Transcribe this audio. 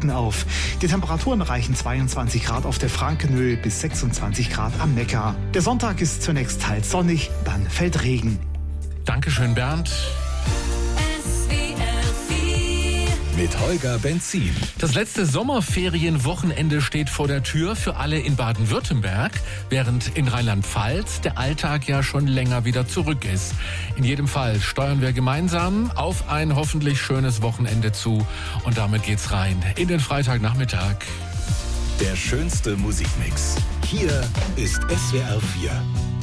Wolken auf. Die Temperaturen erreichen 22 Grad auf der Frankenhöhe bis 26 Grad am Neckar. Der Sonntag ist zunächst teils sonnig, dann fällt Regen. Dankeschön, Bernd. Mit Holger Benzin. Das letzte Sommerferienwochenende steht vor der Tür für alle in Baden-Württemberg, während in Rheinland-Pfalz der Alltag ja schon länger wieder zurück ist. In jedem Fall steuern wir gemeinsam auf ein hoffentlich schönes Wochenende zu. Und damit geht's rein in den Freitagnachmittag. Der schönste Musikmix. Hier ist SWR 4.